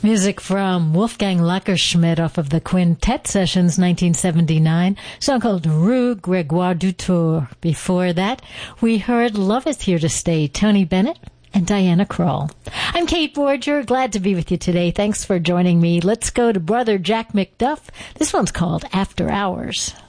Music from Wolfgang Lackerschmidt off of the Quintet Sessions 1979, song called Rue Grégoire du Tour. Before that, we heard Love Is Here to Stay, Tony Bennett and Diana Krall. I'm Kate Borger, glad to be with you today. Thanks for joining me. Let's go to Brother Jack McDuff. This one's called After Hours.